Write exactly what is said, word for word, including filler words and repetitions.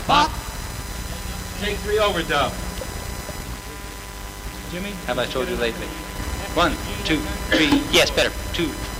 Pop. Take three overdub. Jimmy? Have I told you lately? One, two, three. Yes, better. Two,